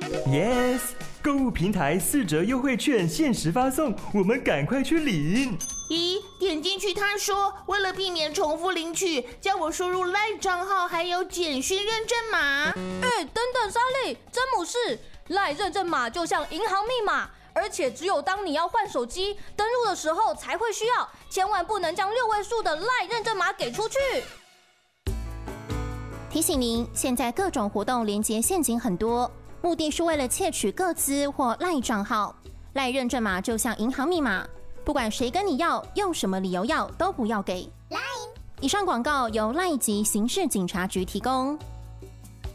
Yes， 购物平台4折优惠券限时发送，我们赶快去领。 咦，点进去他说，为了避免重复领取，叫我输入 LINE 账号还有简讯认证码。 等等，莎莉，詹姆士，LINE 认证码就像银行密码，而且只有当你要换手机登录的时候才会需要，千万不能将6位数的 LINE 认证码给出去。 提醒您，现在各种活动连结陷阱很多，目的是为了窃取个资或 LINE 账号。LINE 认证码就像银行密码，不管谁跟你要，用什么理由要，都不要给。以上广告由 LINE 及刑事警察局提供。